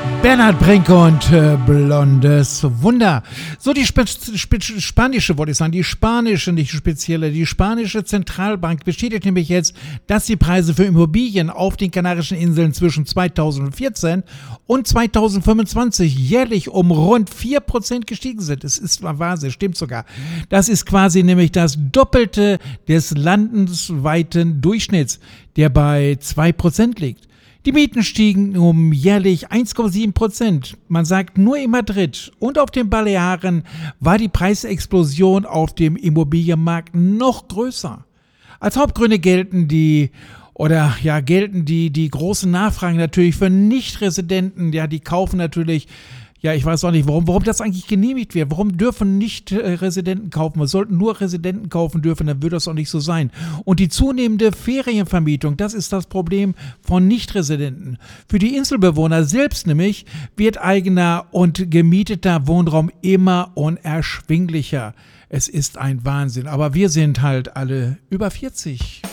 Bernhard Brinke und Blondes Wunder. So, die spanische, wollte ich sagen, die spanische, nicht spezielle, die spanische Zentralbank bestätigt nämlich jetzt, dass die Preise für Immobilien auf den Kanarischen Inseln zwischen 2014 und 2025 jährlich um rund 4% gestiegen sind. Es ist Wahnsinn, stimmt sogar. Das ist quasi nämlich das Doppelte des landesweiten Durchschnitts, der bei 2% liegt. Die Mieten stiegen um jährlich 1,7%. Man sagt, nur in Madrid und auf den Balearen war die Preisexplosion auf dem Immobilienmarkt noch größer. Als Hauptgründe gelten die großen Nachfragen natürlich für Nicht-Residenten. Ja, die kaufen natürlich. Ja, ich weiß auch nicht, warum das eigentlich genehmigt wird. Warum dürfen nicht Residenten kaufen? Wir sollten nur Residenten kaufen dürfen, dann würde das auch nicht so sein. Und die zunehmende Ferienvermietung, das ist das Problem von Nicht-Residenten. Für die Inselbewohner selbst nämlich wird eigener und gemieteter Wohnraum immer unerschwinglicher. Es ist ein Wahnsinn, aber wir sind halt alle über 40.